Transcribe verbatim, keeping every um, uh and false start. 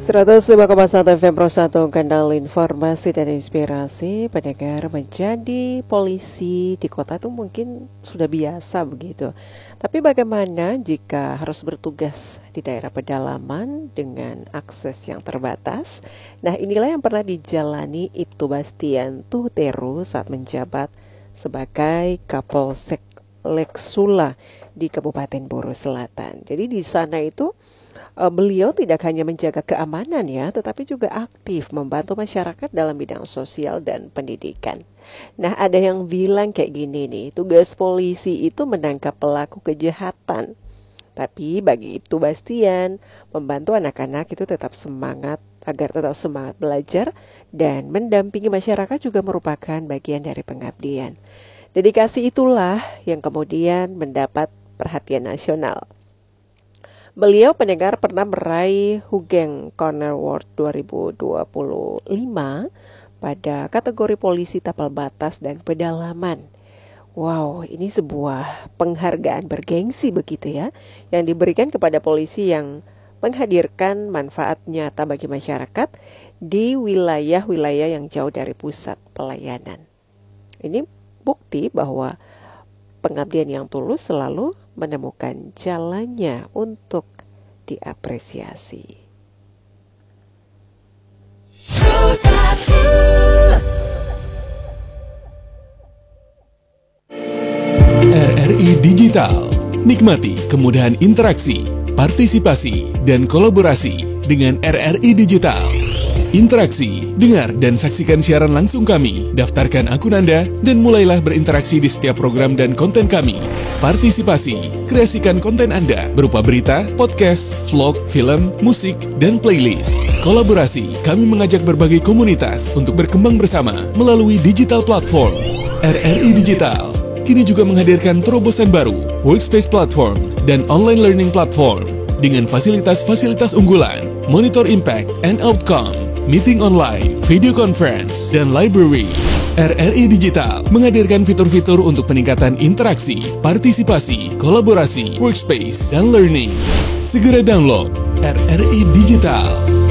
seratus lima koma satu F M Pro satu, kanal informasi dan inspirasi. Pendengar, menjadi polisi di kota itu mungkin sudah biasa begitu. Tapi bagaimana jika harus bertugas di daerah pedalaman dengan akses yang terbatas? Nah, inilah yang pernah dijalani Ibtu Bastian Tuhuteru saat menjabat sebagai Kapolsek Leksula di Kabupaten Buru Selatan. Jadi di sana itu beliau tidak hanya menjaga keamanan ya, tetapi juga aktif membantu masyarakat dalam bidang sosial dan pendidikan. Nah, ada yang bilang kayak gini nih, tugas polisi itu menangkap pelaku kejahatan. Tapi bagi Ibtu Bastian, membantu anak-anak itu tetap semangat, agar tetap semangat belajar dan mendampingi masyarakat juga merupakan bagian dari pengabdian. Dedikasi itulah yang kemudian mendapat perhatian nasional. Beliau pendengar pernah meraih Hugeng Corner Award dua ribu dua puluh lima pada kategori polisi tapal batas dan pedalaman. Wow, ini sebuah penghargaan bergengsi begitu ya, yang diberikan kepada polisi yang menghadirkan manfaat nyata bagi masyarakat di wilayah-wilayah yang jauh dari pusat pelayanan. Ini bukti bahwa pengabdian yang tulus selalu menemukan jalannya untuk diapresiasi. R R I Digital. Nikmati kemudahan interaksi, partisipasi, dan kolaborasi dengan R R I Digital. Interaksi, dengar dan saksikan siaran langsung kami, daftarkan akun Anda, dan mulailah berinteraksi di setiap program dan konten kami. Partisipasi, kreasikan konten Anda berupa berita, podcast, vlog, film, musik, dan playlist. Kolaborasi, kami mengajak berbagai komunitas untuk berkembang bersama melalui digital platform. R R I Digital kini juga menghadirkan terobosan baru, workspace platform, dan online learning platform dengan fasilitas-fasilitas unggulan, monitor impact and outcome, meeting online, video conference, dan library. R R I Digital menghadirkan fitur-fitur untuk peningkatan interaksi, partisipasi, kolaborasi, workspace, dan learning. Segera download R R I Digital.